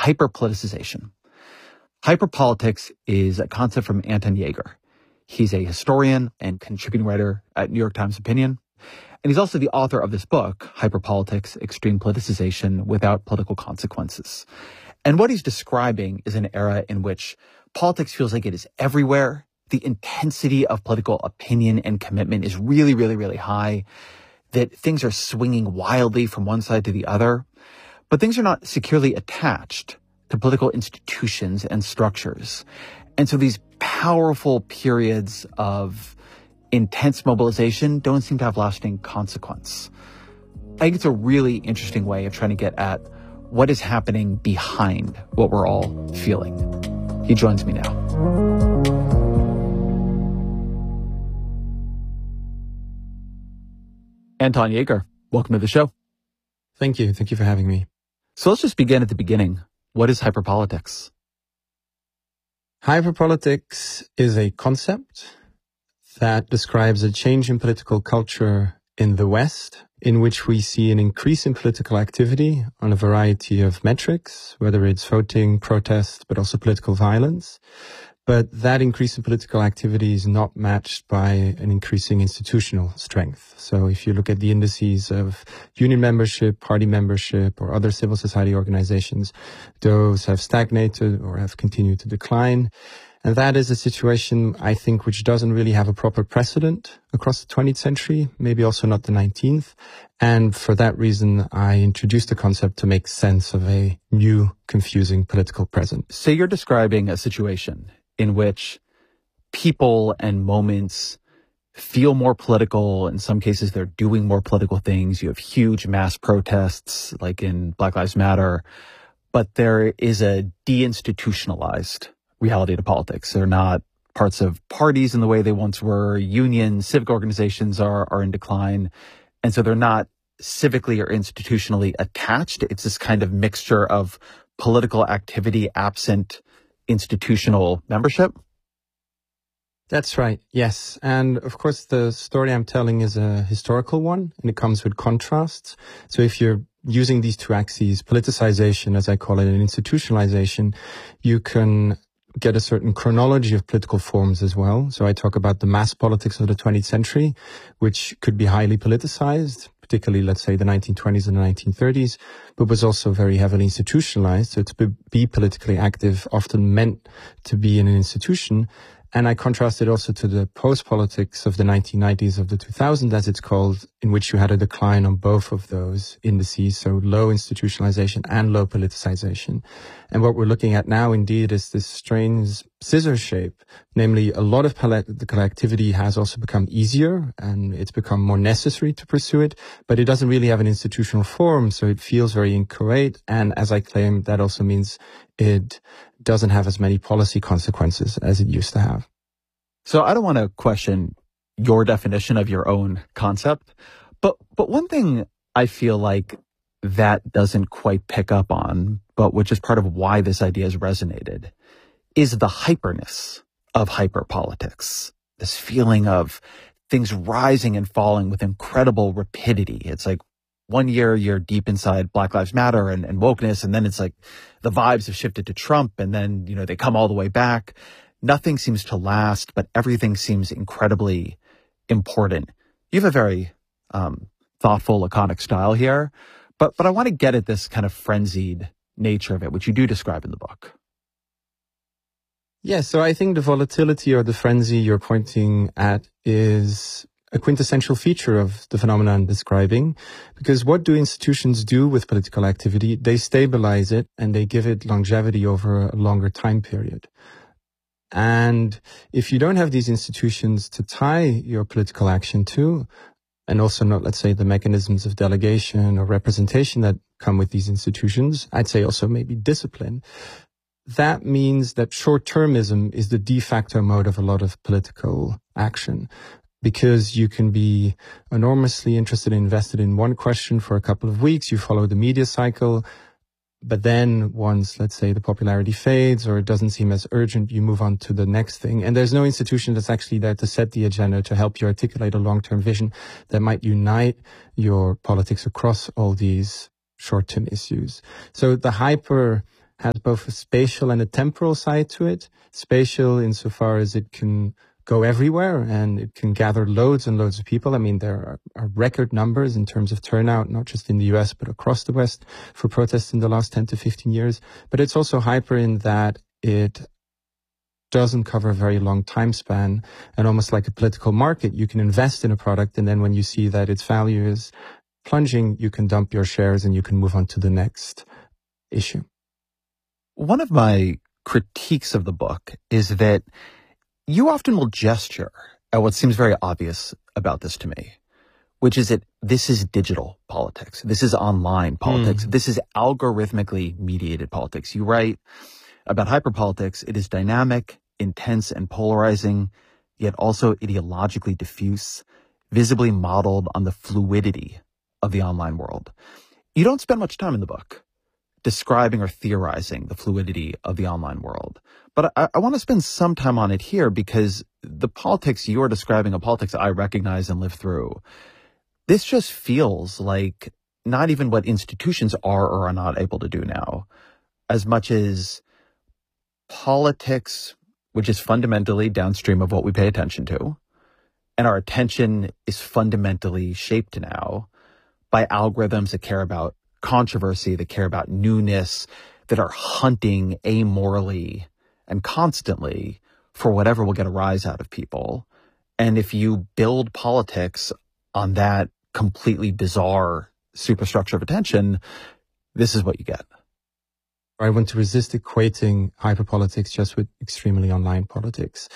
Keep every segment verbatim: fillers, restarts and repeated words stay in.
hyperpoliticization. Hyperpolitics is a concept from Anton Jaeger. He's a historian and contributing writer at New York Times Opinion. And he's also the author of this book, Hyperpolitics, Extreme Politicization Without Political Consequences. And what he's describing is an era in which politics feels like it is everywhere. The intensity of political opinion and commitment is really, really, really high. That things are swinging wildly from one side to the other. But things are not securely attached to political institutions and structures. And so these powerful periods of intense mobilization don't seem to have lasting consequence. I think it's a really interesting way of trying to get at what is happening behind what we're all feeling. He joins me now. Anton Jaeger, welcome to the show. Thank you. Thank you for having me. So let's just begin at the beginning. What is hyperpolitics? Hyperpolitics is a concept that describes a change in political culture in the West, in which we see an increase in political activity on a variety of metrics, whether it's voting, protest, but also political violence. But that increase in political activity is not matched by an increasing institutional strength. So if you look at the indices of union membership, party membership, or other civil society organizations, those have stagnated or have continued to decline. And that is a situation, I think, which doesn't really have a proper precedent across the twentieth century, maybe also not the nineteenth. And for that reason, I introduced the concept to make sense of a new, confusing political present. So you're describing a situation in which people and moments feel more political. In some cases, they're doing more political things. You have huge mass protests, like in Black Lives Matter. But there is a deinstitutionalized reality to politics. They're not parts of parties in the way they once were. Unions, civic organizations are, are in decline. And so they're not civically or institutionally attached. It's this kind of mixture of political activity absent institutional membership? That's right, yes. And of course, the story I'm telling is a historical one, and it comes with contrasts. So if you're using these two axes, politicization, as I call it, and institutionalization, you can get a certain chronology of political forms as well. So I talk about the mass politics of the twentieth century, which could be highly politicized, particularly, let's say, the nineteen twenties and the nineteen thirties, but was also very heavily institutionalized. So to be politically active often meant to be in an institution. And I contrasted also to the post-politics of the nineteen nineties, of the two thousands, as it's called, in which you had a decline on both of those indices, so low institutionalization and low politicization. And what we're looking at now, indeed, is this strange scissor shape. Namely, a lot of political activity has also become easier, and it's become more necessary to pursue it, but it doesn't really have an institutional form, so it feels very inchoate. And as I claim, that also means it doesn't have as many policy consequences as it used to have. So I don't want to question your definition of your own concept, but but one thing I feel like that doesn't quite pick up on, but which is part of why this idea has resonated, is the hyperness of hyperpolitics. This feeling of things rising and falling with incredible rapidity. It's like one year you're deep inside Black Lives Matter and, and wokeness, and then it's like the vibes have shifted to Trump, and then, you know, they come all the way back. Nothing seems to last, but everything seems incredibly important. You have a very um, thoughtful, laconic style here, but but I want to get at this kind of frenzied nature of it, which you do describe in the book. Yeah, so I think the volatility or the frenzy you're pointing at is a quintessential feature of the phenomenon I'm describing, because what do institutions do with political activity? They stabilize it and they give it longevity over a longer time period. And if you don't have these institutions to tie your political action to, and also not, let's say, the mechanisms of delegation or representation that come with these institutions, I'd say also maybe discipline, that means that short-termism is the de facto mode of a lot of political action. Because you can be enormously interested and invested in one question for a couple of weeks, you follow the media cycle, but then once, let's say, the popularity fades or it doesn't seem as urgent, you move on to the next thing. And there's no institution that's actually there to set the agenda, to help you articulate a long-term vision that might unite your politics across all these short-term issues. So the hyper has both a spatial and a temporal side to it. Spatial insofar as it can go everywhere and it can gather loads and loads of people. I mean, there are, are record numbers in terms of turnout, not just in the U S, but across the West for protests in the last ten to fifteen years. But it's also hyper in that it doesn't cover a very long time span, and almost like a political market, you can invest in a product, and then when you see that its value is plunging, you can dump your shares and you can move on to the next issue. One of my critiques of the book is that you often will gesture at what seems very obvious about this to me, which is that this is digital politics. This is online politics. Mm. This is algorithmically mediated politics. You write about hyperpolitics. It is dynamic, intense, and polarizing, yet also ideologically diffuse, visibly modeled on the fluidity of the online world. You don't spend much time in the book describing or theorizing the fluidity of the online world. But I, I want to spend some time on it here because the politics you're describing, a politics I recognize and live through, this just feels like not even what institutions are or are not able to do now, as much as politics, which is fundamentally downstream of what we pay attention to, and our attention is fundamentally shaped now by algorithms that care about controversy, that care about newness, that are hunting amorally and constantly for whatever will get a rise out of people. And if you build politics on that completely bizarre superstructure of attention, this is what you get. I want to resist equating hyperpolitics just with extremely online politics.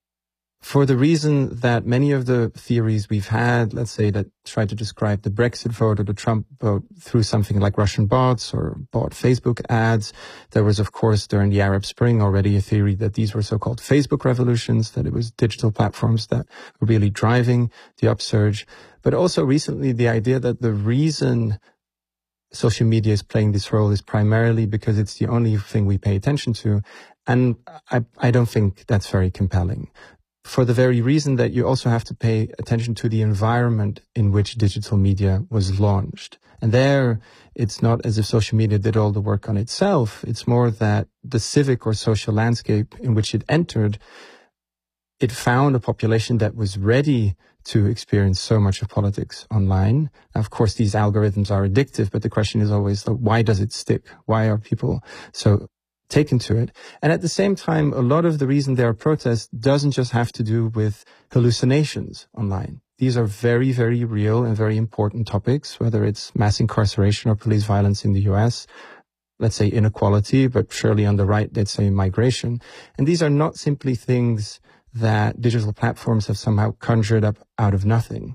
For the reason that many of the theories we've had, let's say, that try to describe the Brexit vote or the Trump vote through something like Russian bots or bot Facebook ads, there was, of course, during the Arab Spring already a theory that these were so-called Facebook revolutions, that it was digital platforms that were really driving the upsurge. But also recently, the idea that the reason social media is playing this role is primarily because it's the only thing we pay attention to. And I, I don't think that's very compelling, for the very reason that you also have to pay attention to the environment in which digital media was launched. And there, it's not as if social media did all the work on itself. It's more that the civic or social landscape in which it entered, it found a population that was ready to experience so much of politics online. Now, of course, these algorithms are addictive, but the question is always, why does it stick? Why are people so taken to it? And at the same time, a lot of the reason there are protests doesn't just have to do with hallucinations online. These are very, very real and very important topics, whether it's mass incarceration or police violence in the U S, let's say inequality, but surely on the right, let's say migration. And these are not simply things that digital platforms have somehow conjured up out of nothing.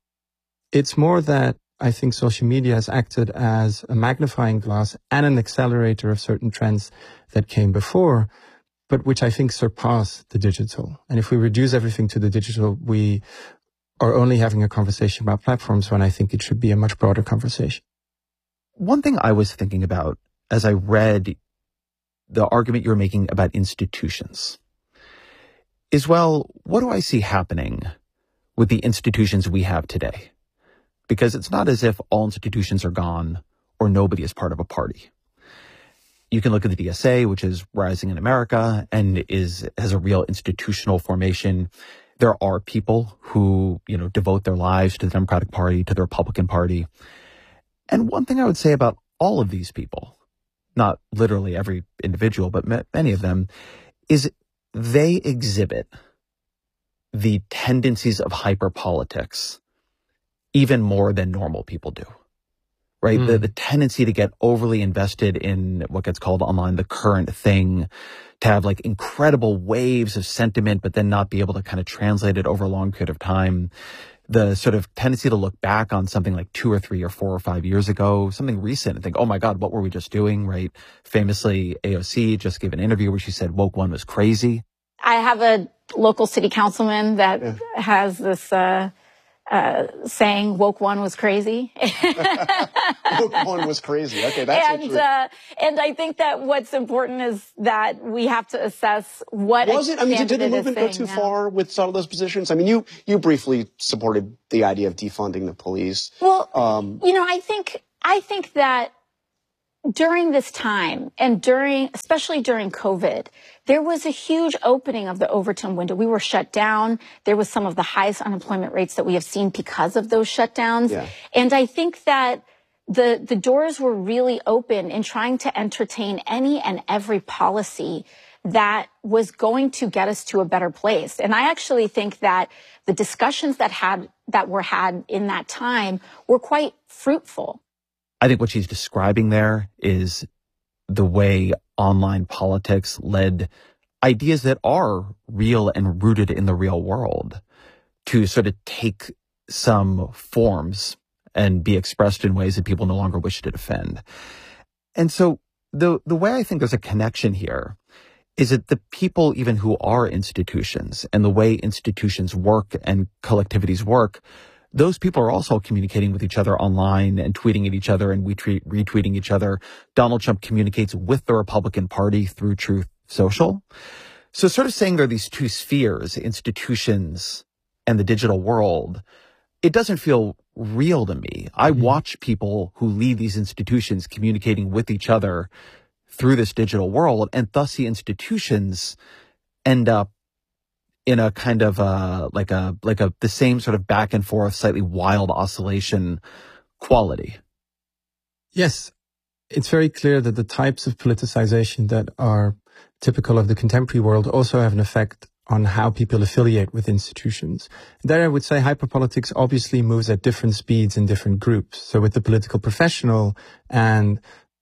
It's more that I think social media has acted as a magnifying glass and an accelerator of certain trends that came before, but which I think surpass the digital. And if we reduce everything to the digital, we are only having a conversation about platforms when I think it should be a much broader conversation. One thing I was thinking about as I read the argument you're making about institutions is, well, what do I see happening with the institutions we have today? Because it's not as if all institutions are gone or nobody is part of a party. You can look at the D S A, which is rising in America and is has a real institutional formation. There are people who, you know, devote their lives to the Democratic Party, to the Republican Party. And one thing I would say about all of these people, not literally every individual, but many of them, is they exhibit the tendencies of hyperpolitics even more than normal people do, right? Mm. The, the tendency to get overly invested in what gets called online the current thing, to have like incredible waves of sentiment, but then not be able to kind of translate it over a long period of time. The sort of tendency to look back on something like two or three or four or five years ago, something recent, and think, oh my God, what were we just doing, right? Famously, A O C just gave an interview where she said woke one was crazy. I have a local city councilman that yeah. has this uh, uh, saying, woke one was crazy. Woke one was crazy. Okay, that's and, uh, and I think that what's important is that we have to assess what was it. I mean, did the movement go too now. far with some of those positions? I mean, you you briefly supported the idea of defunding the police. Well, um, you know, I think I think that during this time and during, especially during COVID, there was a huge opening of the Overton window. We were shut down. There was some of the highest unemployment rates that we have seen because of those shutdowns. Yeah. And I think that the, the doors were really open in trying to entertain any and every policy that was going to get us to a better place. And I actually think that the discussions that had, that were had in that time were quite fruitful. I think what she's describing there is the way online politics led ideas that are real and rooted in the real world to sort of take some forms and be expressed in ways that people no longer wish to defend. And so the the way I think there's a connection here is that the people even who are institutions and the way institutions work and collectivities work, those people are also communicating with each other online and tweeting at each other and retweet, retweeting each other. Donald Trump communicates with the Republican Party through Truth Social. So sort of saying there are these two spheres, institutions and the digital world, it doesn't feel real to me. I mm-hmm. watch people who lead these institutions communicating with each other through this digital world, and thus the institutions end up in a kind of uh like a like a the same sort of back and forth, slightly wild oscillation quality. Yes, it's very clear that the types of politicization that are typical of the contemporary world also have an effect on how people affiliate with institutions. There I would say hyperpolitics obviously moves at different speeds in different groups. So with the political professional and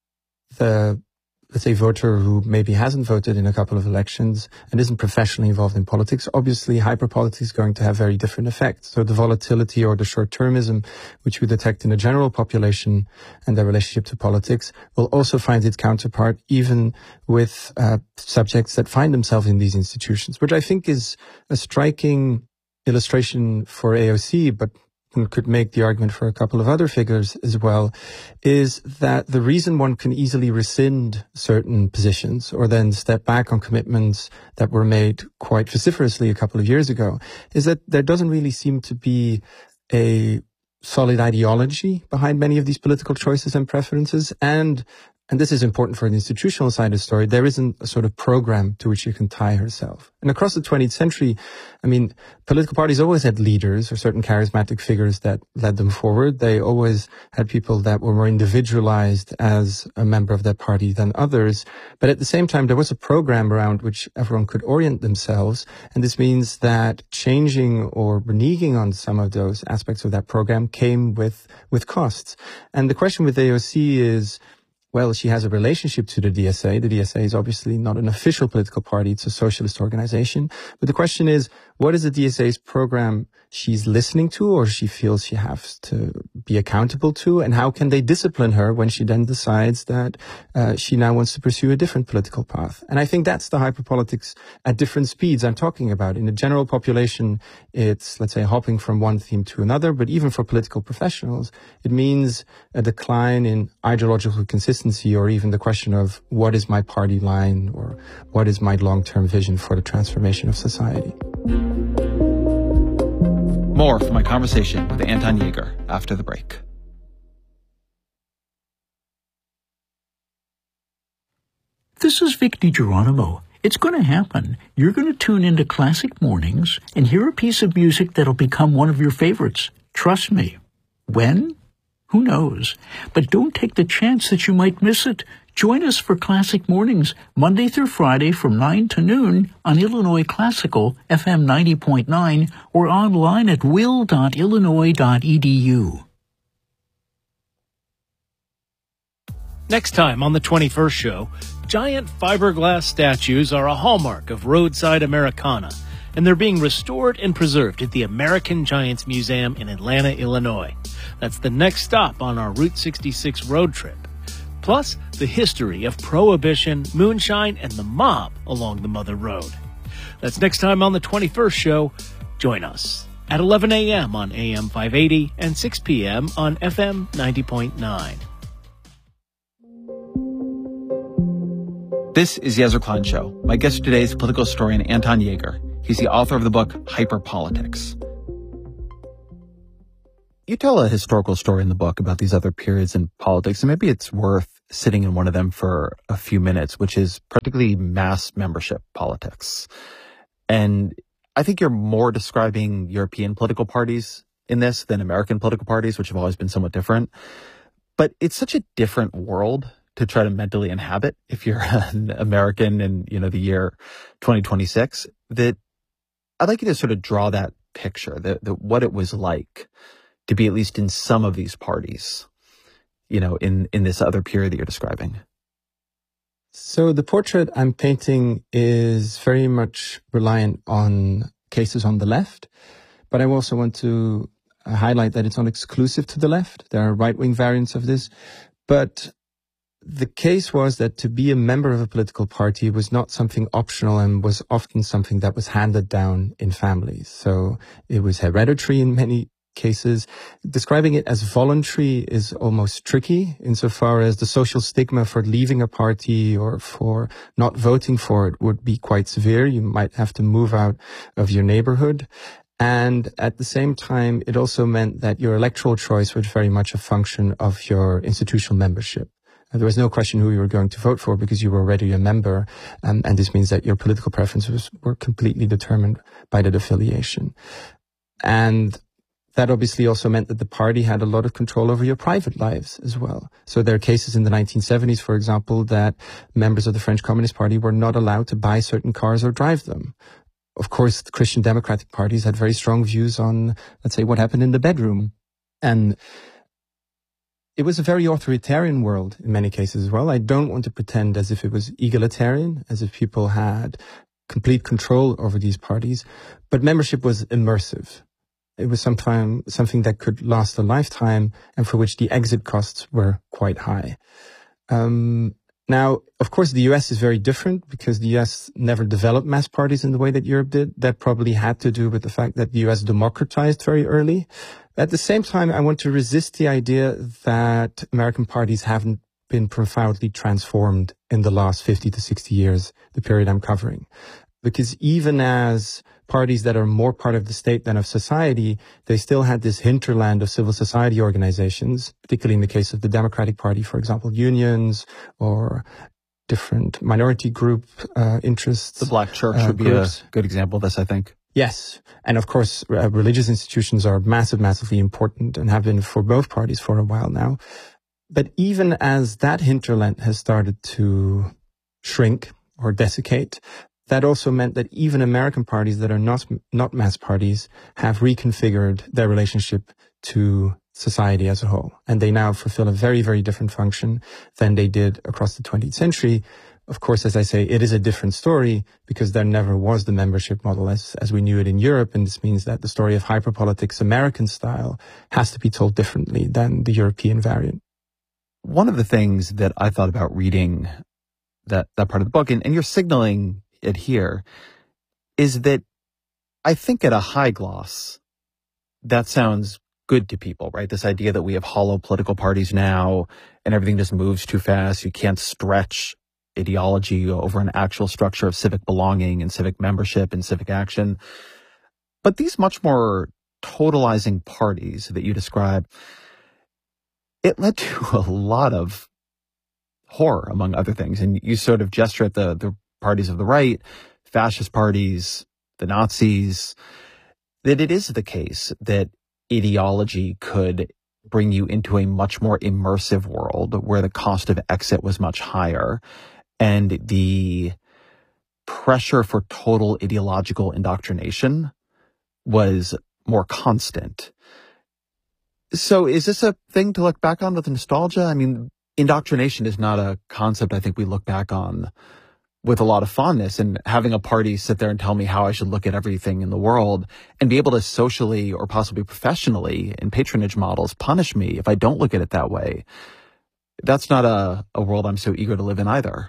the, let's say, voter who maybe hasn't voted in a couple of elections and isn't professionally involved in politics, obviously hyperpolitics is going to have very different effects. So the volatility or the short-termism, which we detect in the general population and their relationship to politics, will also find its counterpart even with uh, subjects that find themselves in these institutions, which I think is a striking illustration for A O C, but one could make the argument for a couple of other figures as well, is that the reason one can easily rescind certain positions or then step back on commitments that were made quite vociferously a couple of years ago is that there doesn't really seem to be a solid ideology behind many of these political choices and preferences. And and this is important for the institutional side of the story, there isn't a sort of program to which you can tie herself. And across the twentieth century, I mean, political parties always had leaders or certain charismatic figures that led them forward. They always had people that were more individualized as a member of their party than others. But at the same time, there was a program around which everyone could orient themselves. And this means that changing or reneging on some of those aspects of that program came with, with costs. And the question with A O C is, well, she has a relationship to the D S A. The D S A is obviously not an official political party. It's a socialist organization. But the question is, what is the D S A's program she's listening to or she feels she has to be accountable to? And how can they discipline her when she then decides that uh, she now wants to pursue a different political path? And I think that's the hyperpolitics at different speeds I'm talking about. In the general population, it's, let's say, hopping from one theme to another. But even for political professionals, it means a decline in ideological consistency or even the question of what is my party line or what is my long-term vision for the transformation of society. More from my conversation with Anton Jaeger after the break. This is Vic DiGeronimo. It's going to happen. You're going to tune into Classic Mornings and hear a piece of music that'll become one of your favorites. Trust me. When? Who knows? But don't take the chance that you might miss it. Join us for Classic Mornings, Monday through Friday from nine to noon on Illinois Classical, F M ninety point nine, or online at will dot illinois dot e d u. Next time on the twenty-first show, giant fiberglass statues are a hallmark of roadside Americana, and they're being restored and preserved at the American Giants Museum in Atlanta, Illinois. That's the next stop on our Route sixty-six road trip. Plus, the history of Prohibition, moonshine, and the mob along the Mother Road. That's next time on the twenty-first show. Join us at eleven a.m. on A M five eighty and six p.m. on F M ninety point nine. This is Yezer Klein Show. My guest today is political historian Anton Jaeger. He's the author of the book Hyperpolitics. You tell a historical story in the book about these other periods in politics, and maybe it's worth sitting in one of them for a few minutes, which is particularly mass membership politics. And I think you're more describing European political parties in this than American political parties, which have always been somewhat different. But it's such a different world to try to mentally inhabit if you're an American in, you know, the year twenty twenty-six, that I'd like you to sort of draw that picture, that, that what it was like to be at least in some of these parties, you know, in, in this other period that you're describing. So the portrait I'm painting is very much reliant on cases on the left, but I also want to highlight that it's not exclusive to the left. There are right-wing variants of this, but the case was that to be a member of a political party was not something optional and was often something that was handed down in families. So it was hereditary in many cases. Describing it as voluntary is almost tricky insofar as the social stigma for leaving a party or for not voting for it would be quite severe. You might have to move out of your neighborhood. And at the same time, it also meant that your electoral choice was very much a function of your institutional membership. There was no question who you were going to vote for because you were already a member. Um, and this means that your political preferences were completely determined by that affiliation. And that obviously also meant that the party had a lot of control over your private lives as well. So there are cases in the nineteen seventies, for example, that members of the French Communist Party were not allowed to buy certain cars or drive them. Of course, the Christian Democratic parties had very strong views on, let's say, what happened in the bedroom. And it was a very authoritarian world in many cases as well. I don't want to pretend as if it was egalitarian, as if people had complete control over these parties, but membership was immersive. It was sometime, something that could last a lifetime and for which the exit costs were quite high. Um, now, of course, the U S is very different because the U S never developed mass parties in the way that Europe did. That probably had to do with the fact that the U S democratized very early. At the same time, I want to resist the idea that American parties haven't been profoundly transformed in the last fifty to sixty years, the period I'm covering. Because even as parties that are more part of the state than of society, they still had this hinterland of civil society organizations, particularly in the case of the Democratic Party, for example, unions or different minority group uh, interests. The Black Church uh, would be groups. a good example of this, I think. Yes. And of course, uh, religious institutions are massive, massively important and have been for both parties for a while now. But even as that hinterland has started to shrink or desiccate, that also meant that even American parties that are not not mass parties have reconfigured their relationship to society as a whole. And they now fulfill a very, very different function than they did across the twentieth century. Of course, as I say, it is a different story because there never was the membership model as, as we knew it in Europe. And this means that the story of hyperpolitics American style has to be told differently than the European variant. One of the things that I thought about reading that, that part of the book, and, and you're signaling it here, is that I think at a high gloss, that sounds good to people, right? This idea that we have hollow political parties now and everything just moves too fast. You can't stretch ideology over an actual structure of civic belonging and civic membership and civic action. But these much more totalizing parties that you describe, it led to a lot of horror, among other things. And you sort of gesture at the, the parties of the right, fascist parties, the Nazis, that it is the case that ideology could bring you into a much more immersive world where the cost of exit was much higher and the pressure for total ideological indoctrination was more constant. So is this a thing to look back on with nostalgia? I mean, indoctrination is not a concept I think we look back on with a lot of fondness, and having a party sit there and tell me how I should look at everything in the world and be able to socially or possibly professionally in patronage models punish me if I don't look at it that way. That's not a, a world I'm so eager to live in either.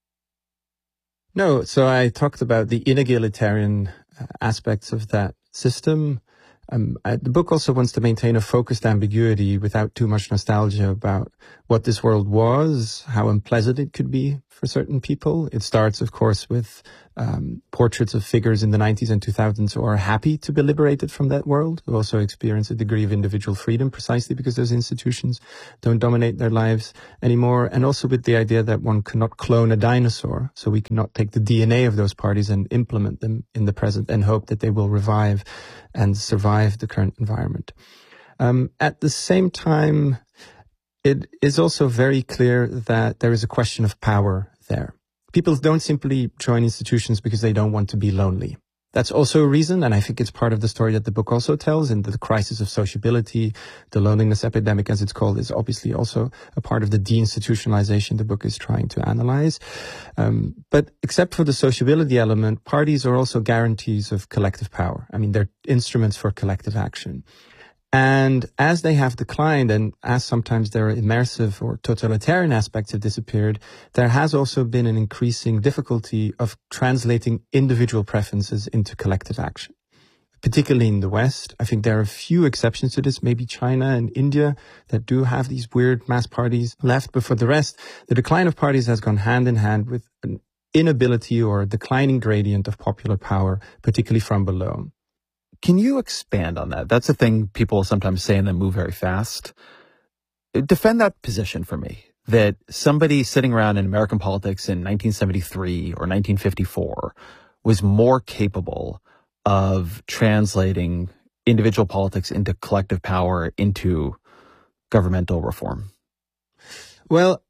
No, so I talked about the inegalitarian aspects of that system. Um, I, the book also wants to maintain a focused ambiguity without too much nostalgia about what this world was, how unpleasant it could be for certain people. It starts, of course, with um, portraits of figures in the nineties and two thousands who are happy to be liberated from that world, who also experience a degree of individual freedom precisely because those institutions don't dominate their lives anymore. And also with the idea that one cannot clone a dinosaur, so we cannot take the D N A of those parties and implement them in the present and hope that they will revive and survive the current environment. Um, at the same time, it is also very clear that there is a question of power there. People don't simply join institutions because they don't want to be lonely. That's also a reason, and I think it's part of the story that the book also tells, and the crisis of sociability, the loneliness epidemic, as it's called, is obviously also a part of the deinstitutionalization the book is trying to analyze. Um, but except for the sociability element, parties are also guarantees of collective power. I mean, they're instruments for collective action. And as they have declined, and as sometimes their immersive or totalitarian aspects have disappeared, there has also been an increasing difficulty of translating individual preferences into collective action. Particularly in the West, I think there are a few exceptions to this, maybe China and India, that do have these weird mass parties left. But for the rest, the decline of parties has gone hand in hand with an inability or a declining gradient of popular power, particularly from below. Can you expand on that? That's a thing people sometimes say and then move very fast. Defend that position for me, that somebody sitting around in American politics in nineteen seventy-three or nineteen fifty-four was more capable of translating individual politics into collective power, into governmental reform. Well,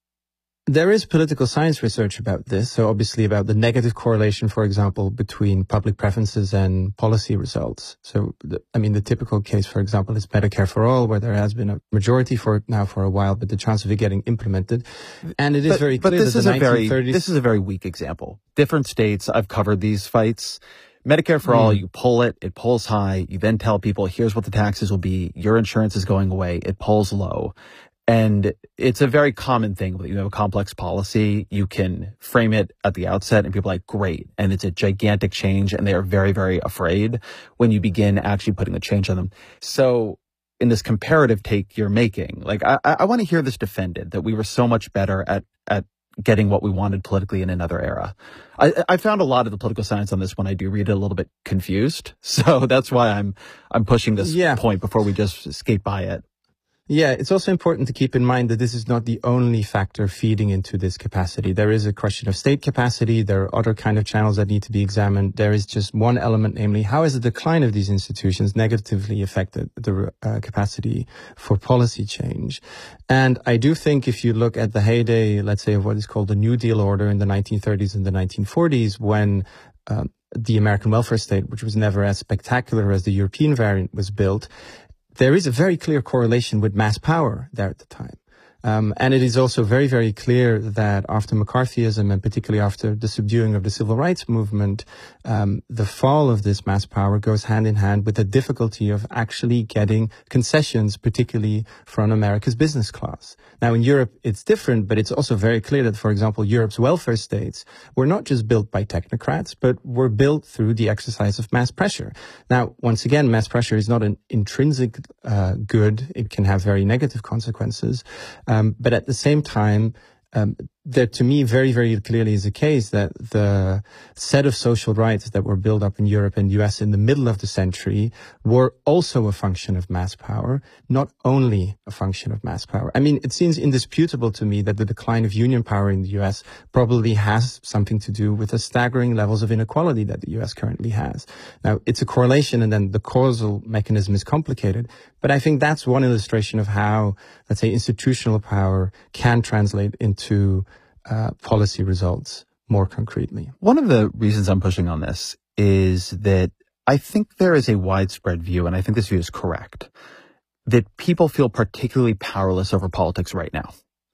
there is political science research about this, so obviously about the negative correlation, for example, between public preferences and policy results. So, the, I mean, the typical case, for example, is Medicare for All, where there has been a majority for it now for a while, but the chance of it getting implemented. And it is but, very but clear this that is the a very, nineteen thirties... This is a very weak example. Different states, I've covered these fights. Medicare for mm. all, you pull it, it pulls high. You then tell people, here's what the taxes will be. Your insurance is going away. It pulls low. And it's a very common thing when you have a complex policy. You can frame it at the outset and people are like, great. And it's a gigantic change. And they are very, very afraid when you begin actually putting a change on them. So in this comparative take you're making, like, I, I want to hear this defended, that we were so much better at, at getting what we wanted politically in another era. I, I found a lot of the political science on this when I do read it a little bit confused. So that's why I'm, I'm pushing this yeah. point before we just skate by it. Yeah, it's also important to keep in mind that this is not the only factor feeding into this capacity. There is a question of state capacity. There are other kind of channels that need to be examined. There is just one element, namely, how has the decline of these institutions negatively affected the uh, capacity for policy change? And I do think if you look at the heyday, let's say, of what is called the New Deal order in the nineteen thirties and the nineteen forties, when uh, the American welfare state, which was never as spectacular as the European variant, was built, there is a very clear correlation with mass power there at the time. Um, and it is also very, very clear that after McCarthyism, and particularly after the subduing of the civil rights movement, um, the fall of this mass power goes hand in hand with the difficulty of actually getting concessions, particularly from America's business class. Now, in Europe, it's different, but it's also very clear that, for example, Europe's welfare states were not just built by technocrats, but were built through the exercise of mass pressure. Now, once again, mass pressure is not an intrinsic uh, good. It can have very negative consequences. Um, but at the same time, um, there, to me, very, very clearly is the case that the set of social rights that were built up in Europe and U S in the middle of the century were also a function of mass power, not only a function of mass power. I mean, it seems indisputable to me that the decline of union power in the U S probably has something to do with the staggering levels of inequality that the U S currently has. Now, it's a correlation, and then the causal mechanism is complicated, but I think that's one illustration of how, let's say, institutional power can translate into Uh, policy results more concretely. One of the reasons I'm pushing on this is that I think there is a widespread view, and I think this view is correct, that people feel particularly powerless over politics right now.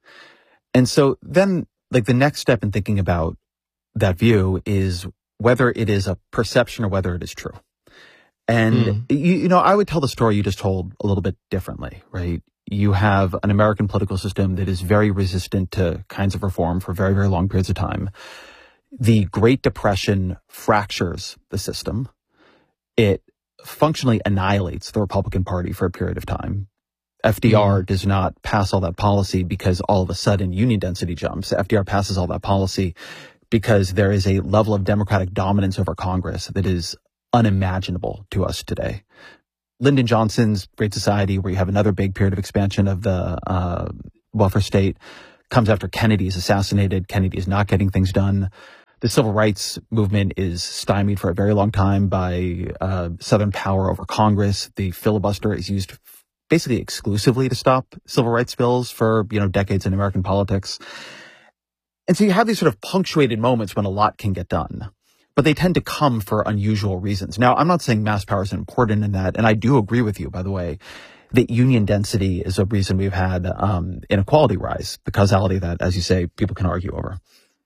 And so then, like, the next step in thinking about that view is whether it is a perception or whether it is true. And, mm. you, you know, I would tell the story you just told a little bit differently, right? You have an American political system that is very resistant to kinds of reform for very, very long periods of time. The Great Depression fractures the system. It functionally annihilates the Republican Party for a period of time. F D R mm. does not pass all that policy because all of a sudden union density jumps. F D R passes all that policy because there is a level of democratic dominance over Congress that is unimaginable to us today. Lyndon Johnson's Great Society, where you have another big period of expansion of the uh, welfare state, comes after Kennedy is assassinated. Kennedy is not getting things done. The civil rights movement is stymied for a very long time by uh, Southern power over Congress. The filibuster is used basically exclusively to stop civil rights bills for, you know, decades in American politics. And so you have these sort of punctuated moments when a lot can get done, but they tend to come for unusual reasons. Now, I'm not saying mass power is important in that, and I do agree with you, by the way, that union density is a reason we've had um, inequality rise, the causality that, as you say, people can argue over.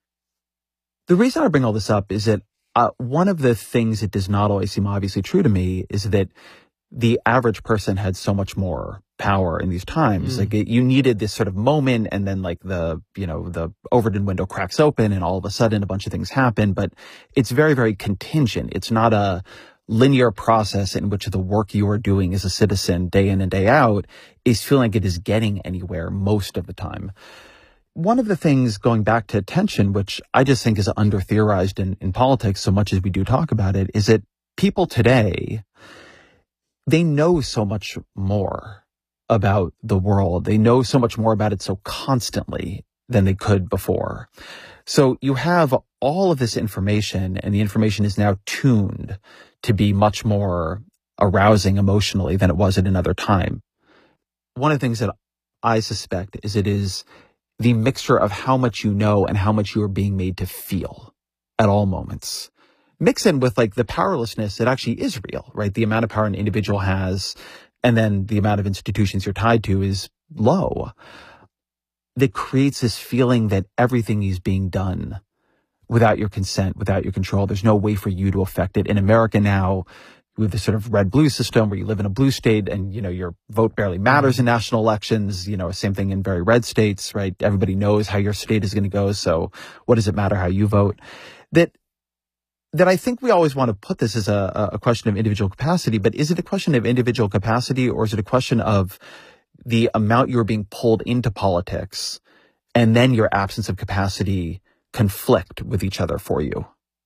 The reason I bring all this up is that uh, one of the things that does not always seem obviously true to me is that the average person had so much more power in these times. Mm. Like it, you needed this sort of moment, and then like the, you know, the Overton window cracks open and all of a sudden a bunch of things happen, but it's very, very contingent. It's not a linear process in which the work you are doing as a citizen day in and day out is feeling like it is getting anywhere most of the time. One of the things, going back to attention, which I just think is under-theorized in, in politics so much as we do talk about it, is that people today, they know so much more about the world. They know so much more about it so constantly than they could before. So you have all of this information, and the information is now tuned to be much more arousing emotionally than it was at another time. One of the things that I suspect is it is the mixture of how much you know and how much you are being made to feel at all moments. Mix in with like the powerlessness that actually is real, right? The amount of power an individual has, and then the amount of institutions you're tied to is low. That creates this feeling that everything is being done without your consent, without your control. There's no way for you to affect it. In America now, with this sort of red-blue system where you live in a blue state and, you know, your vote barely matters in national elections, you know, same thing in very red states, right? Everybody knows how your state is going to go, so what does it matter how you vote? That that I think we always want to put this as a, a question of individual capacity, but is it a question of individual capacity, or is it a question of the amount you're being pulled into politics and then your absence of capacity conflict with each other for you?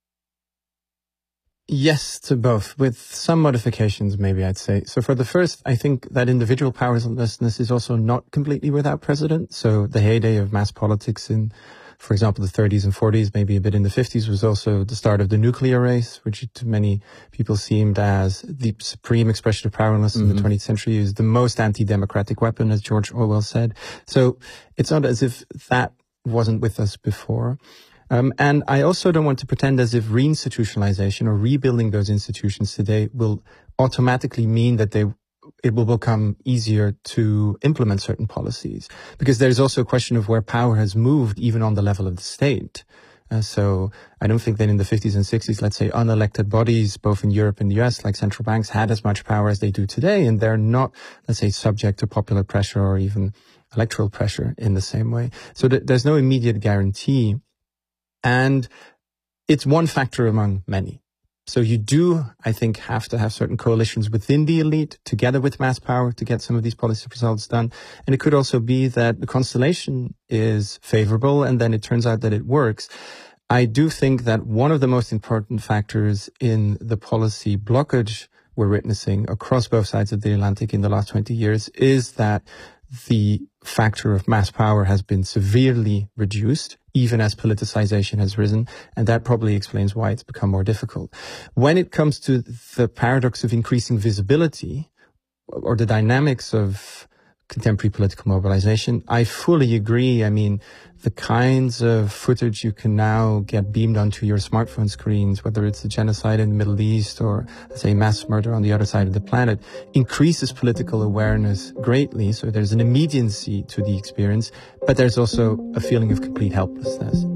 Yes to both, with some modifications, maybe I'd say. So for the first, I think that individual powerlessness is also not completely without precedent. So the heyday of mass politics in, for example, the thirties and forties, maybe a bit in the fifties, was also the start of the nuclear race, which to many people seemed as the supreme expression of powerlessness mm-hmm. in the twentieth century, is the most anti-democratic weapon, as George Orwell said. So it's not as if that wasn't with us before. Um, and I also don't want to pretend as if reinstitutionalization or rebuilding those institutions today will automatically mean that they it will become easier to implement certain policies, because there's also a question of where power has moved even on the level of the state. Uh, so I don't think that in the fifties and sixties, let's say, unelected bodies, both in Europe and the U S, like central banks, had as much power as they do today, and they're not, let's say, subject to popular pressure or even electoral pressure in the same way. So th- there's no immediate guarantee. And it's one factor among many. So you do, I think, have to have certain coalitions within the elite together with mass power to get some of these policy results done. And it could also be that the constellation is favorable and then it turns out that it works. I do think that one of the most important factors in the policy blockage we're witnessing across both sides of the Atlantic in the last twenty years is that the factor of mass power has been severely reduced, even as politicization has risen, and that probably explains why it's become more difficult. When it comes to the paradox of increasing visibility, or the dynamics of contemporary political mobilization, I fully agree. I mean, the kinds of footage you can now get beamed onto your smartphone screens, whether it's the genocide in the Middle East or, say, mass murder on the other side of the planet, increases political awareness greatly. So there's an immediacy to the experience, but there's also a feeling of complete helplessness.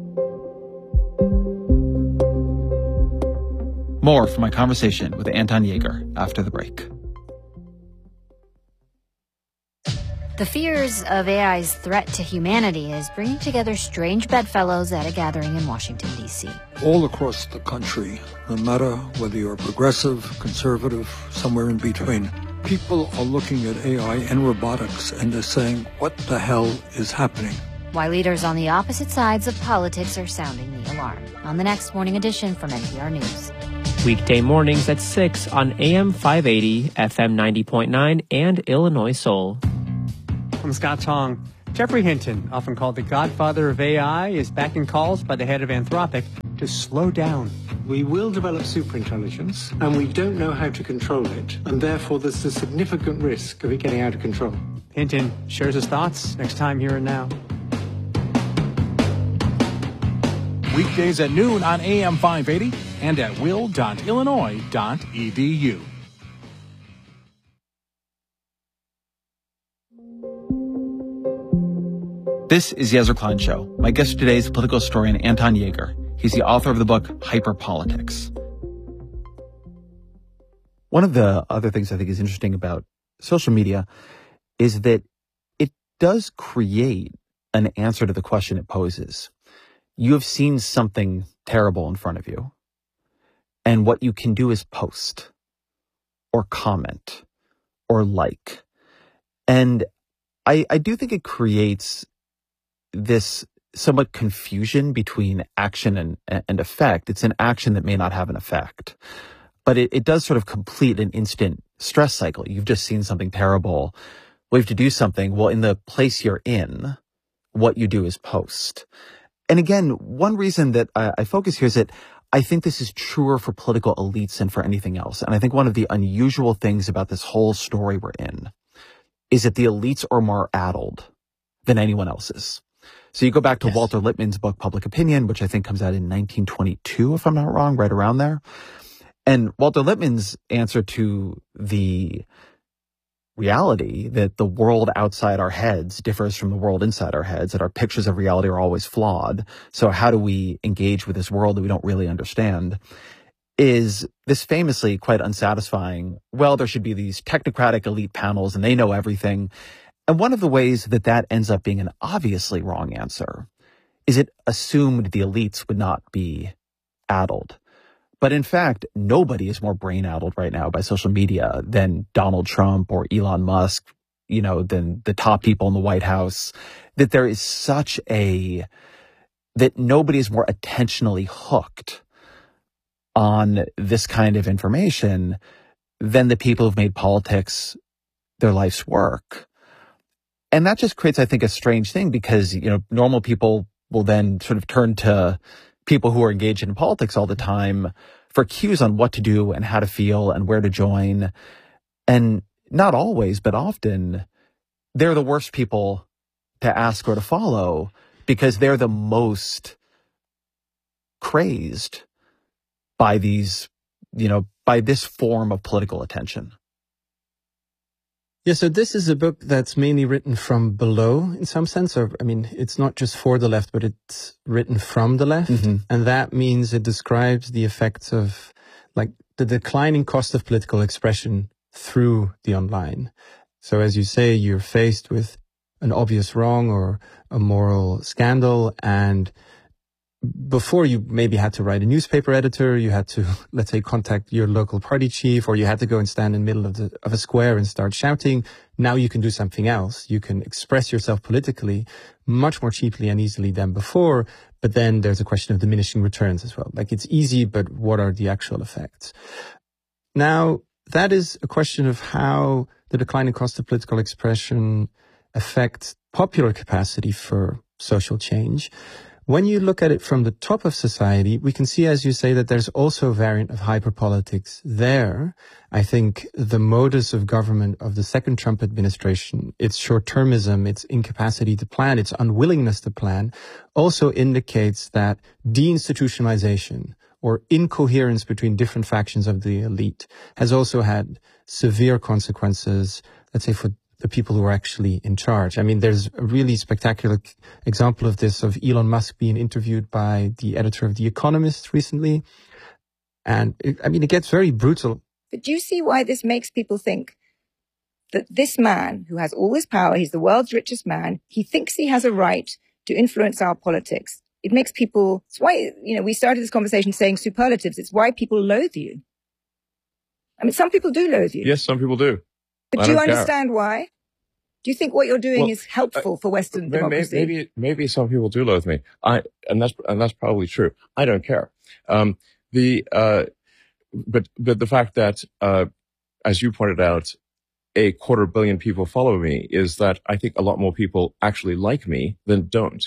More from my conversation with Anton Jaeger after the break. The fears of A I's threat to humanity is bringing together strange bedfellows at a gathering in Washington, D C. All across the country, no matter whether you're progressive, conservative, somewhere in between, People are looking at A I and robotics and they're saying, what the hell is happening? Why leaders on the opposite sides of politics are sounding the alarm. On the next Morning Edition from N P R News. Weekday mornings at six on A M five eighty, F M ninety point nine, and Illinois Soul. I'm Scott Tong. Jeffrey Hinton, often called the godfather of A I, is backing calls by the head of Anthropic to slow down. We will develop superintelligence, and we don't know how to control it, and therefore there's a significant risk of it getting out of control. Hinton shares his thoughts next time Here and Now. Weekdays at noon on A M five eighty and at will dot illinois dot e d u. This is the Ezra Klein Show. My guest today is political historian Anton Yeager. He's the author of the book Hyperpolitics. One of the other things I think is interesting about social media is that it does create an answer to the question it poses. You have seen something terrible in front of you, and what you can do is post or comment or like. And I, I do think it creates this somewhat confusion between action and, and effect. It's an action that may not have an effect, but it, it does sort of complete an instant stress cycle. You've just seen something terrible. We have to do something. Well, in the place you're in, what you do is post. And again, one reason that I, I focus here is that I think this is truer for political elites than for anything else. And I think one of the unusual things about this whole story we're in is that the elites are more addled than anyone else's. So you go back to yes. Walter Lippmann's book, Public Opinion, which I think comes out in nineteen twenty-two, if I'm not wrong, right around there. And Walter Lippmann's answer to the reality that the world outside our heads differs from the world inside our heads, that our pictures of reality are always flawed. So how do we engage with this world that we don't really understand? Is this famously quite unsatisfying. Well, there should be these technocratic elite panels and they know everything. And one of the ways that that ends up being an obviously wrong answer is it assumed the elites would not be addled. But in fact, nobody is more brain-addled right now by social media than Donald Trump or Elon Musk, you know, than the top people in the White House, that there is such a, that nobody is more attentionally hooked on this kind of information than the people who've made politics their life's work. And that just creates, I think, a strange thing because, you know, normal people will then sort of turn to people who are engaged in politics all the time for cues on what to do and how to feel and where to join. And not always, but often, they're the worst people to ask or to follow because they're the most crazed by these, you know, by this form of political attention. Yeah, so this is a book that's mainly written from below in some sense. Or, I mean, it's not just for the left, but it's written from the left. Mm-hmm. And that means it describes the effects of like the declining cost of political expression through the online. So as you say, you're faced with an obvious wrong or a moral scandal, and before you maybe had to write a newspaper editor, you had to, let's say, contact your local party chief, or you had to go and stand in the middle of the, of a square and start shouting. Now you can do something else. You can express yourself politically much more cheaply and easily than before. But then there's a question of diminishing returns as well. Like it's easy, but what are the actual effects? Now, that is a question of how the declining cost of political expression affects popular capacity for social change. When you look at it from the top of society, we can see, as you say, that there's also a variant of hyperpolitics there. I think the modus of government of the second Trump administration, its short-termism, its incapacity to plan, its unwillingness to plan, also indicates that deinstitutionalization or incoherence between different factions of the elite has also had severe consequences, let's say, for the people who are actually in charge. I mean, there's a really spectacular example of this, of Elon Musk being interviewed by the editor of The Economist recently. And it, I mean, it gets very brutal. But do you see why this makes people think that this man who has all this power, he's the world's richest man, he thinks he has a right to influence our politics? It makes people, it's why, you know, we started this conversation saying superlatives. It's why people loathe you. I mean, some people do loathe you. Yes, some people do. But do you understand care. why? Do you think what you're doing well, is helpful uh, for Western maybe, democracy? Maybe, maybe some people do loathe me. I, and that's, and that's probably true. I don't care. Um, the, uh, but, but the fact that, uh, as you pointed out, a quarter billion people follow me is that I think a lot more people actually like me than don't.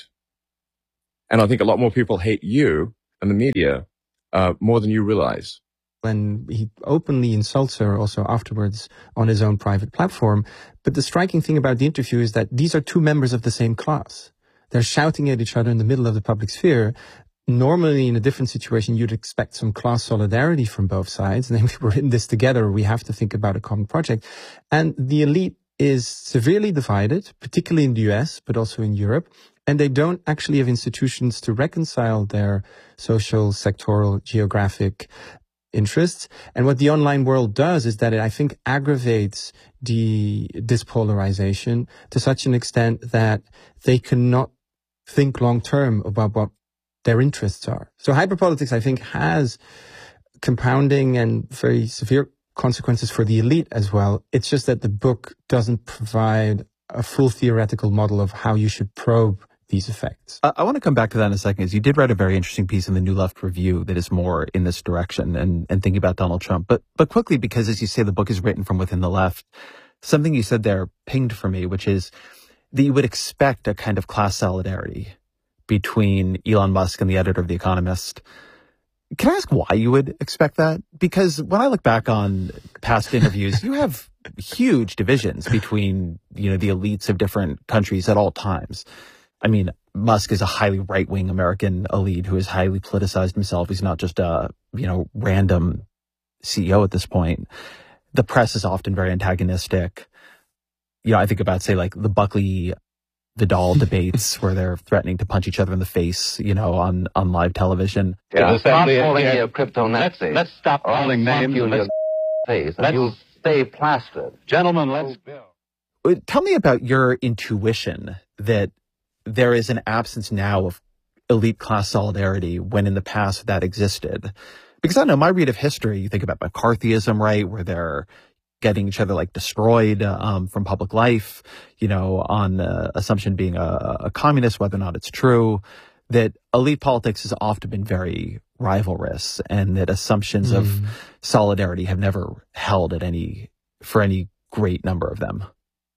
And I think a lot more people hate you and the media, uh, more than you realize. And he openly insults her also afterwards on his own private platform. But the striking thing about the interview is that these are two members of the same class. They're shouting at each other in the middle of the public sphere. Normally, in a different situation, you'd expect some class solidarity from both sides. And then we're in this together. We have to think about a common project. And the elite is severely divided, particularly in the U S, but also in Europe. And they don't actually have institutions to reconcile their social, sectoral, geographic interests. And what the online world does is that it, I think, aggravates the dispolarization to such an extent that they cannot think long term about what their interests are. So hyperpolitics, I think, has compounding and very severe consequences for the elite as well. It's just that the book doesn't provide a full theoretical model of how you should probe these effects. Uh, I want to come back to that in a second, as you did write a very interesting piece in the New Left Review that is more in this direction and, and thinking about Donald Trump. But, but quickly, because as you say, the book is written from within the left, something you said there pinged for me, which is that you would expect a kind of class solidarity between Elon Musk and the editor of The Economist. Can I ask why you would expect that? Because when I look back on past interviews, you have huge divisions between, you know, the elites of different countries at all times. I mean, Musk is a highly right-wing American elite who has highly politicized himself. He's not just a, you know, random C E O at this point. The press is often very antagonistic. You know, I think about, say, like the Buckley Vidal debates where they're threatening to punch each other in the face, you know, on, on live television. Yeah, stop calling me a crypto Nazi. Let's, let's stop calling names you in your face. And you'll stay plastered. Gentlemen, let's go. Tell me about your intuition that there is an absence now of elite class solidarity when in the past that existed. Because I don't know, my read of history, you think about McCarthyism, right, where they're getting each other like destroyed um, from public life, you know, on the assumption being a, a communist, whether or not it's true, that elite politics has often been very rivalrous and that assumptions mm. of solidarity have never held at any, for any great number of them.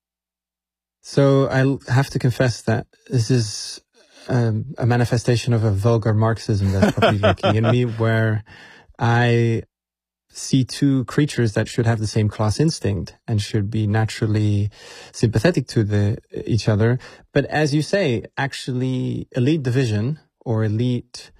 So I have to confess that this is um, a manifestation of a vulgar Marxism that's probably lurking in me, where I see two creatures that should have the same class instinct and should be naturally sympathetic to the each other. But as you say, actually, elite division or elite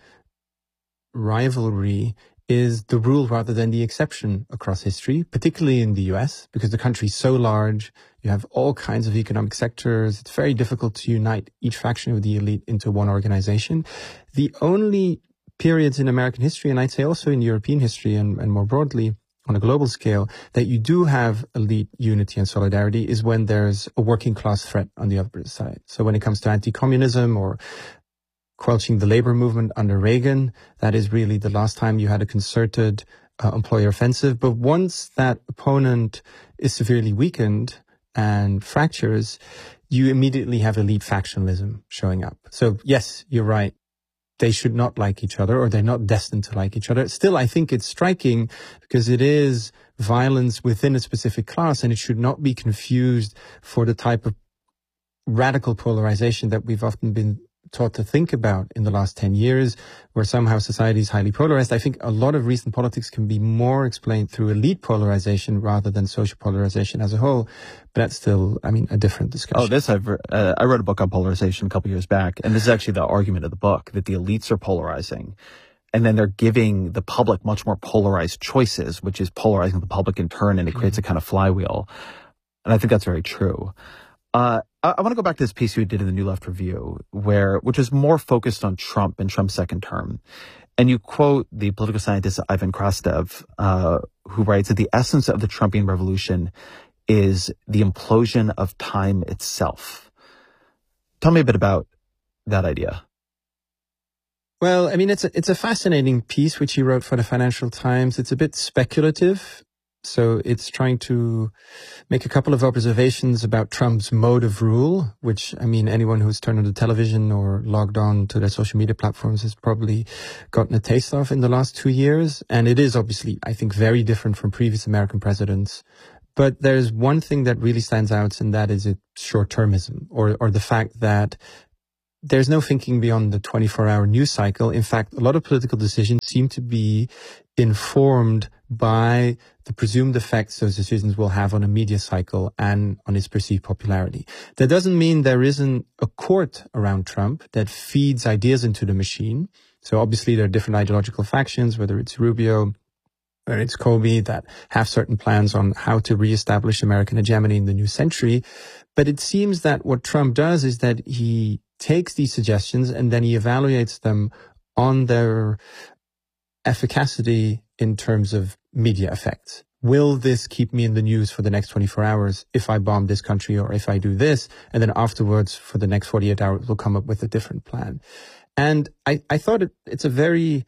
rivalry is the rule rather than the exception across history, particularly in the U S, because the country is so large. You have all kinds of economic sectors. It's very difficult to unite each faction of the elite into one organization. The only periods in American history, and I'd say also in European history and, and more broadly on a global scale, that you do have elite unity and solidarity is when there's a working class threat on the other side. So when it comes to anti-communism or quelching the labor movement under Reagan, that is really the last time you had a concerted uh, employer offensive. But once that opponent is severely weakened and fractures, you immediately have elite factionalism showing up. So yes, you're right. They should not like each other, or they're not destined to like each other. Still, I think it's striking because it is violence within a specific class, and it should not be confused for the type of radical polarization that we've often been taught to think about in the last ten years, where somehow society is highly polarized. I think a lot of recent politics can be more explained through elite polarization rather than social polarization as a whole. But that's still, I mean, a different discussion. Oh, this, I've, uh, I wrote a book on polarization a couple years back, and this is actually the argument of the book, that the elites are polarizing. And then they're giving the public much more polarized choices, which is polarizing the public in turn, and it creates a kind of flywheel. And I think that's very true. Uh, I, I want to go back to this piece you did in the New Left Review, where, which is more focused on Trump and Trump's second term. And you quote the political scientist Ivan Krastev, uh, who writes that the essence of the Trumpian revolution is the implosion of time itself. Tell me a bit about that idea. Well, I mean, it's a, it's a fascinating piece which he wrote for the Financial Times. It's a bit speculative. So it's trying to make a couple of observations about Trump's mode of rule, which, I mean, anyone who's turned on the television or logged on to their social media platforms has probably gotten a taste of in the last two years. And it is obviously, I think, very different from previous American presidents. But there's one thing that really stands out, and that is its short-termism, or, or the fact that there's no thinking beyond the twenty-four hour news cycle. In fact, a lot of political decisions seem to be informed by the presumed effects those decisions will have on a media cycle and on its perceived popularity. That doesn't mean there isn't a court around Trump that feeds ideas into the machine. So obviously there are different ideological factions, whether it's Rubio, whether it's Comey, that have certain plans on how to reestablish American hegemony in the new century. But it seems that what Trump does is that he takes these suggestions and then he evaluates them on their efficacy in terms of media effects. Will this keep me in the news for the next twenty-four hours if I bomb this country or if I do this? And then afterwards, for the next forty-eight hours, we'll come up with a different plan. And I, I thought it, it's a very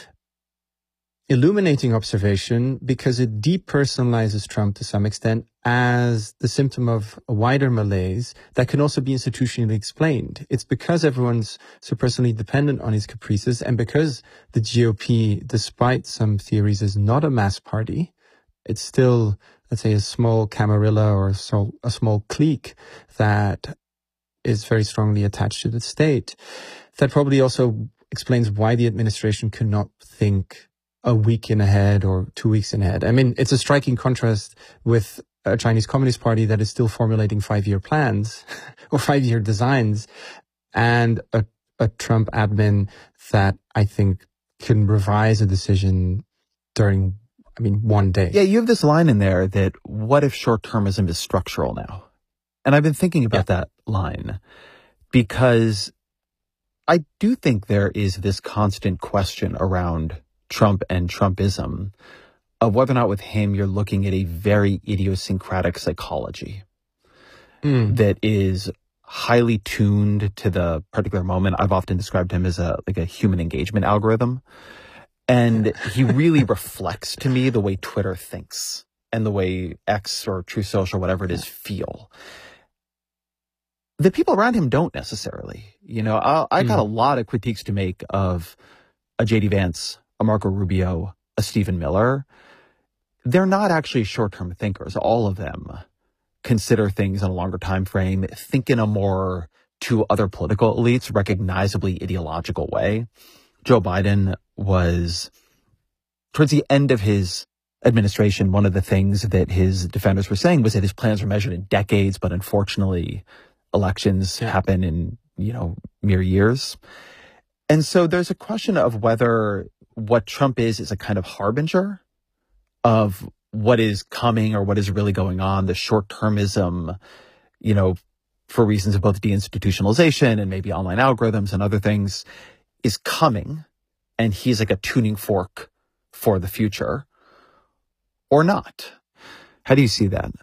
illuminating observation because it depersonalizes Trump to some extent as the symptom of a wider malaise that can also be institutionally explained. It's because everyone's so personally dependent on his caprices and because the G O P, despite some theories, is not a mass party. It's still, let's say, a small camarilla or a small, a small clique that is very strongly attached to the state. That probably also explains why the administration cannot think a week in ahead or two weeks in ahead. I mean, it's a striking contrast with a Chinese Communist Party that is still formulating five-year plans or five-year designs, and a, a Trump admin that I think can revise a decision during, I mean, one day. Yeah, you have this line in there that what if short-termism is structural now? And I've been thinking about yeah. that line because I do think there is this constant question around Trump and Trumpism of whether or not with him you're looking at a very idiosyncratic psychology mm. that is highly tuned to the particular moment. I've often described him as a like a human engagement algorithm. And he really reflects to me the way Twitter thinks and the way X or True Social, whatever it is, feel. The people around him don't necessarily. You know, I, I got mm. a lot of critiques to make of a J D Vance, a Marco Rubio, a Stephen Miller. They're not actually short-term thinkers. All of them consider things in a longer time frame, think in a more, to other political elites, recognizably ideological way. Joe Biden was, towards the end of his administration, one of the things that his defenders were saying was that his plans were measured in decades, but unfortunately, elections yeah. happen in, you know, mere years. And so there's a question of whether what Trump is is a kind of harbinger of what is coming or what is really going on, the short-termism, you know, for reasons of both deinstitutionalization and maybe online algorithms and other things, is coming, and he's like a tuning fork for the future, or not. How do you see that?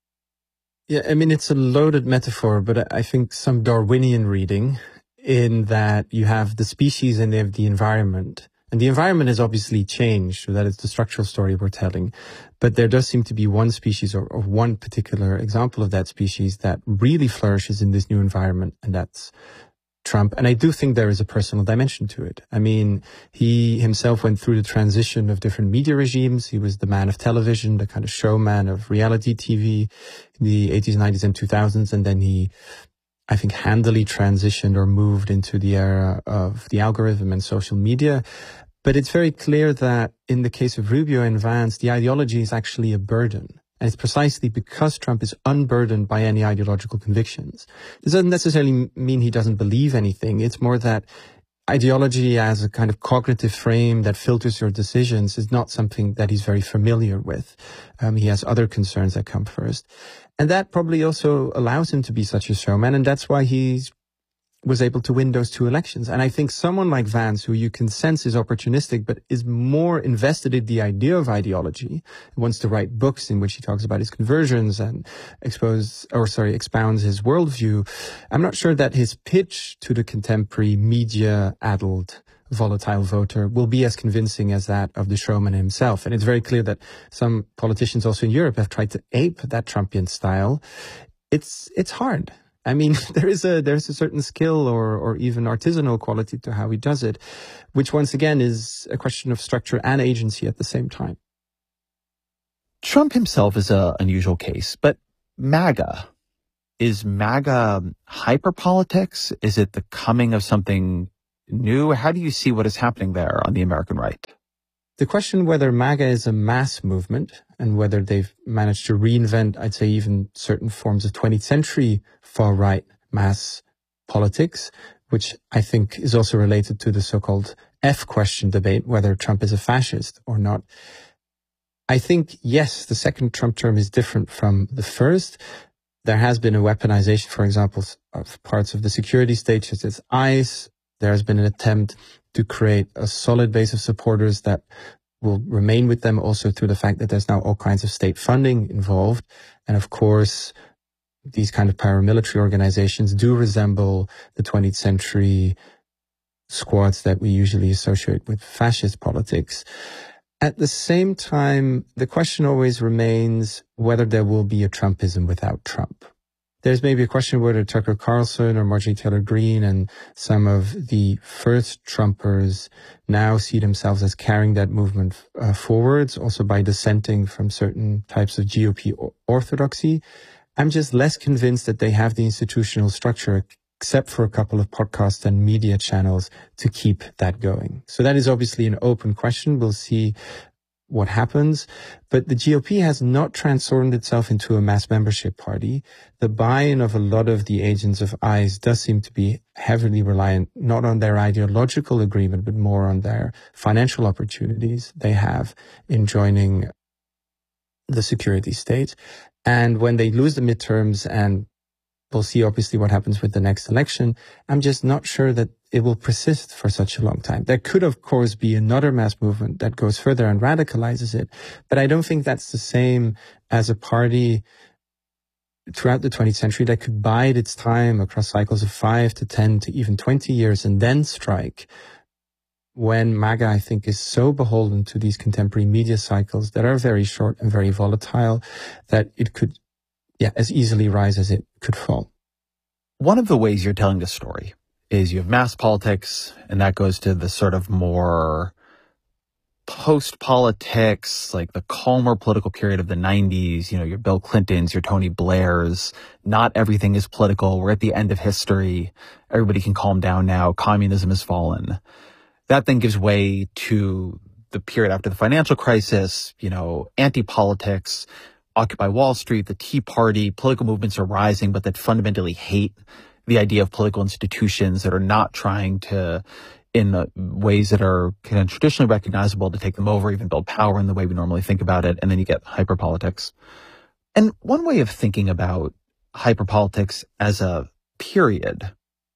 Yeah, I mean, it's a loaded metaphor, but I think some Darwinian reading in that you have the species and they have the environment. And the environment has obviously changed, so that is the structural story we're telling. But there does seem to be one species or, or one particular example of that species that really flourishes in this new environment, and that's Trump. And I do think there is a personal dimension to it. I mean, he himself went through the transition of different media regimes. He was the man of television, the kind of showman of reality T V in the eighties, nineties, and two thousands. And then he, I think, handily transitioned or moved into the era of the algorithm and social media. But it's very clear that in the case of Rubio and Vance, the ideology is actually a burden. And it's precisely because Trump is unburdened by any ideological convictions. This doesn't necessarily mean he doesn't believe anything. It's more that ideology as a kind of cognitive frame that filters your decisions is not something that he's very familiar with. Um, he has other concerns that come first. And that probably also allows him to be such a showman. And that's why he's was able to win those two elections. And I think someone like Vance, who you can sense is opportunistic, but is more invested in the idea of ideology, wants to write books in which he talks about his conversions and expose, or sorry, expounds his worldview. I'm not sure that his pitch to the contemporary media-addled volatile voter will be as convincing as that of the showman himself. And it's very clear that some politicians also in Europe have tried to ape that Trumpian style. It's, it's hard. I mean, there is a, there's a certain skill or, or even artisanal quality to how he does it, which once again is a question of structure and agency at the same time. Trump himself is an unusual case, but MAGA, is MAGA hyperpolitics? Is it the coming of something new? How do you see what is happening there on the American right? The question whether MAGA is a mass movement and whether they've managed to reinvent, I'd say, even certain forms of twentieth century far-right mass politics, which I think is also related to the so-called F question debate, whether Trump is a fascist or not. I think, yes, the second Trump term is different from the first. There has been a weaponization, for example, of parts of the security state, such as ICE. There has been an attempt to create a solid base of supporters that will remain with them also through the fact that there's now all kinds of state funding involved. And of course, these kind of paramilitary organizations do resemble the twentieth century squads that we usually associate with fascist politics. At the same time, the question always remains whether there will be a Trumpism without Trump. There's maybe a question whether Tucker Carlson or Marjorie Taylor Greene and some of the first Trumpers now see themselves as carrying that movement uh, forwards, also by dissenting from certain types of G O P orthodoxy. I'm just less convinced that they have the institutional structure, except for a couple of podcasts and media channels, to keep that going. So that is obviously an open question. We'll see what happens. But the G O P has not transformed itself into a mass membership party. The buy-in of a lot of the agents of ICE does seem to be heavily reliant not on their ideological agreement, but more on their financial opportunities they have in joining the security state. And when they lose the midterms, and we'll see obviously what happens with the next election, I'm just not sure that it will persist for such a long time. There could, of course, be another mass movement that goes further and radicalizes it, but I don't think that's the same as a party throughout the twentieth century that could bide its time across cycles of five to ten to even twenty years and then strike, when MAGA, I think, is so beholden to these contemporary media cycles that are very short and very volatile that it could, yeah, as easily rise as it could fall. One of the ways you're telling this story is you have mass politics, and that goes to the sort of more post-politics, like the calmer political period of the nineties, you know, your Bill Clintons, your Tony Blairs. Not everything is political. We're at the end of history. Everybody can calm down now. Communism has fallen. That then gives way to the period after the financial crisis, you know, anti-politics, Occupy Wall Street, the Tea Party. Political movements are rising, but that fundamentally hate the idea of political institutions, that are not trying to, in the ways that are kind of traditionally recognizable, to take them over, even build power in the way we normally think about it. And then you get hyperpolitics. And one way of thinking about hyperpolitics as a period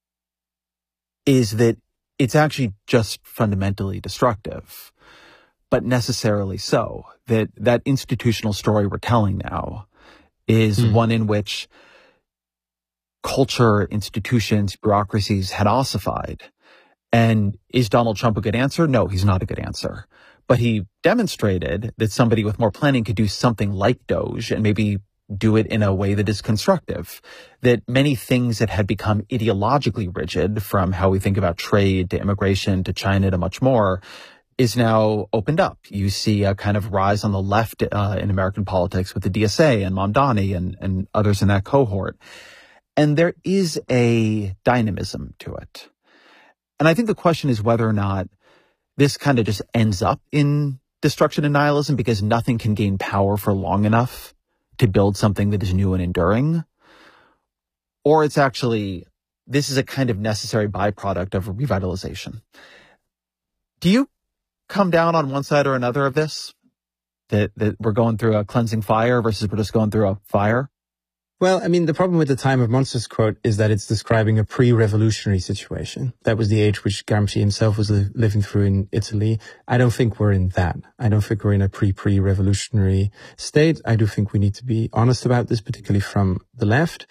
is that it's actually just fundamentally destructive, but necessarily so. That that institutional story we're telling now is mm. one in which culture, institutions, bureaucracies had ossified. And is Donald Trump a good answer? No, he's not a good answer. But he demonstrated that somebody with more planning could do something like Doge and maybe do it in a way that is constructive. That many things that had become ideologically rigid, from how we think about trade to immigration to China to much more, is now opened up. You see a kind of rise on the left uh, in American politics with the D S A and Mamdani and, and others in that cohort. And there is a dynamism to it. And I think the question is whether or not this kind of just ends up in destruction and nihilism because nothing can gain power for long enough to build something that is new and enduring. Or it's actually, this is a kind of necessary byproduct of revitalization. Do you come down on one side or another of this? That, that we're going through a cleansing fire versus we're just going through a fire? Well, I mean, the problem with the Time of Monsters quote is that it's describing a pre-revolutionary situation. That was the age which Gramsci himself was li- living through in Italy. I don't think we're in that. I don't think we're in a pre-pre-revolutionary state. I do think we need to be honest about this, particularly from the left.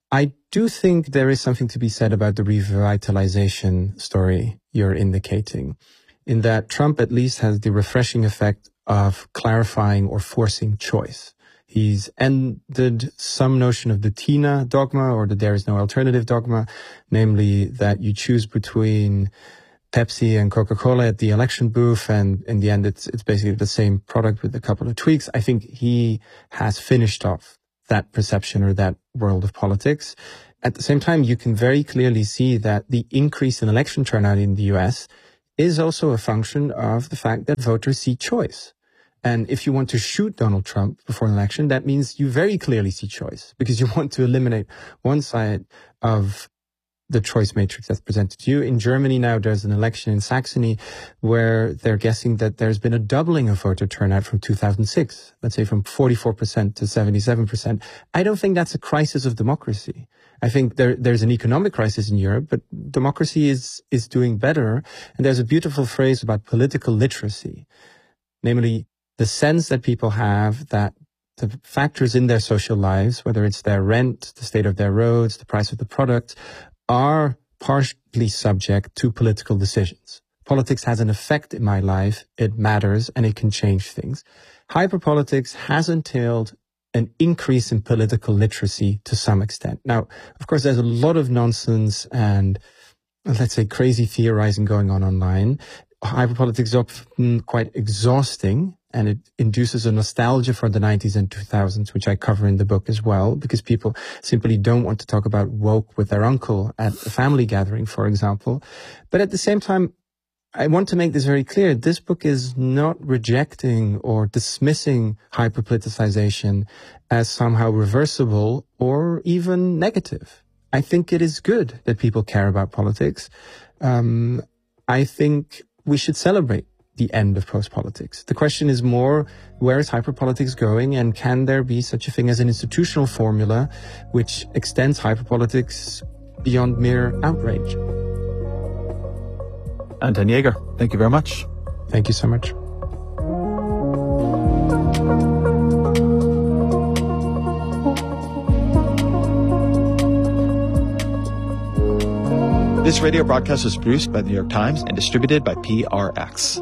I do think there is something to be said about the revitalization story you're indicating, in that Trump at least has the refreshing effect of clarifying or forcing choice. He's ended some notion of the Tina dogma, or that there is no alternative dogma, namely that you choose between Pepsi and Coca-Cola at the election booth, and in the end it's it's basically the same product with a couple of tweaks. I think he has finished off that perception or that world of politics. At the same time, you can very clearly see that the increase in election turnout in the U S is also a function of the fact that voters see choice. And if you want to shoot Donald Trump before an election, that means you very clearly see choice, because you want to eliminate one side of the choice matrix that's presented to you. In Germany now, there's an election in Saxony where they're guessing that there's been a doubling of voter turnout from two thousand six, let's say from forty-four percent to seventy-seven percent. I don't think that's a crisis of democracy. I think there, there's an economic crisis in Europe, but democracy is, is doing better. And there's a beautiful phrase about political literacy, namely the sense that people have that the factors in their social lives, whether it's their rent, the state of their roads, the price of the product, are partially subject to political decisions. Politics has an effect in my life, it matters, and it can change things. Hyperpolitics has entailed an increase in political literacy to some extent. Now, of course, there's a lot of nonsense and, let's say, crazy theorizing going on online. Hyperpolitics is often quite exhausting, and it induces a nostalgia for the nineties and two thousands, which I cover in the book as well, because people simply don't want to talk about woke with their uncle at a family gathering, for example. But at the same time, I want to make this very clear. This book is not rejecting or dismissing hyperpoliticization as somehow reversible or even negative. I think it is good that people care about politics. Um, I think we should celebrate the end of post-politics. The question is more, where is hyperpolitics going, and can there be such a thing as an institutional formula which extends hyperpolitics beyond mere outrage? Anton Jaeger, thank you very much. Thank you so much. This radio broadcast was produced by the New York Times and distributed by P R X.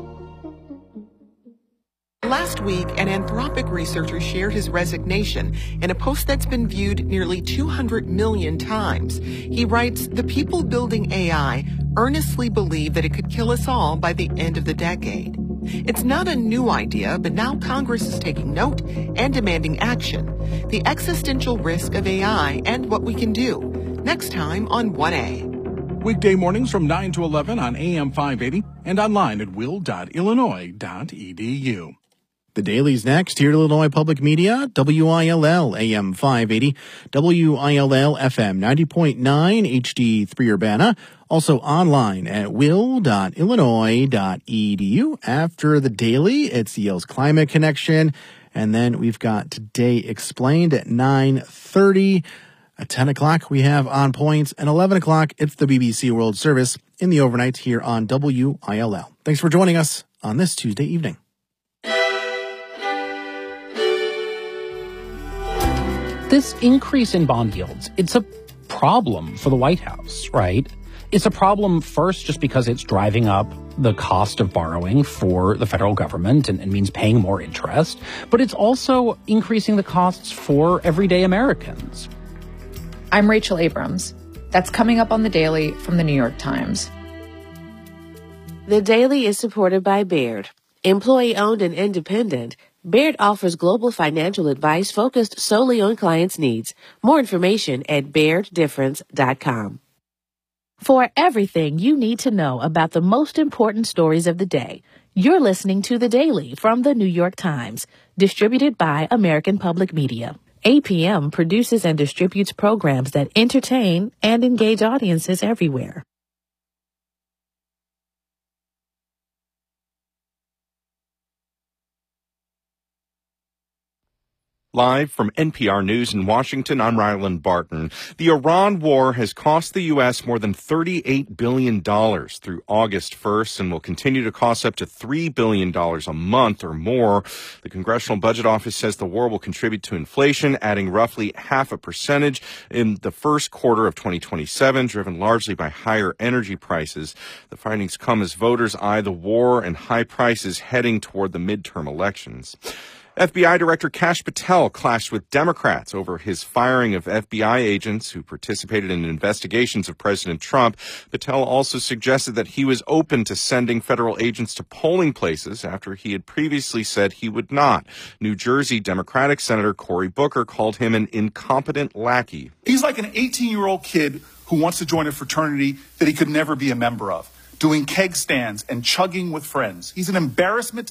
Last week, an Anthropic researcher shared his resignation in a post that's been viewed nearly two hundred million times. He writes, "The people building A I earnestly believe that it could kill us all by the end of the decade." It's not a new idea, but now Congress is taking note and demanding action. The existential risk of A I and what we can do. Next time on one A. Weekday mornings from nine to eleven on A M five eighty and online at will dot illinois dot e d u. The Daily's next here at Illinois Public Media, W I L L A M five eighty, W I L L F M ninety point nine, H D three Urbana, also online at will dot illinois dot e d u. After the Daily, it's Yale's Climate Connection, and then we've got Today Explained at nine thirty. At ten o'clock, we have On Point, and eleven o'clock, it's the B B C World Service in the overnight here on W I L L. Thanks for joining us on this Tuesday evening. This increase in bond yields, it's a problem for the White House, right? It's a problem first just because it's driving up the cost of borrowing for the federal government and, and means paying more interest, but it's also increasing the costs for everyday Americans. I'm Rachel Abrams. That's coming up on The Daily from The New York Times. The Daily is supported by Baird. Employee-owned and independent, Baird offers global financial advice focused solely on clients' needs. More information at baird difference dot com. For everything you need to know about the most important stories of the day, you're listening to The Daily from The New York Times, distributed by American Public Media. A P M produces and distributes programs that entertain and engage audiences everywhere. Live from N P R News in Washington, I'm Ryland Barton. The Iran war has cost the U S more than thirty-eight billion dollars through August first and will continue to cost up to three billion dollars a month or more. The Congressional Budget Office says the war will contribute to inflation, adding roughly half a percentage in the first quarter of twenty twenty-seven, driven largely by higher energy prices. The findings come as voters eye the war and high prices heading toward the midterm elections. F B I Director Kash Patel clashed with Democrats over his firing of F B I agents who participated in investigations of President Trump. Patel also suggested that he was open to sending federal agents to polling places after he had previously said he would not. New Jersey Democratic Senator Cory Booker called him an incompetent lackey. He's like an eighteen-year-old kid who wants to join a fraternity that he could never be a member of, doing keg stands and chugging with friends. He's an embarrassment to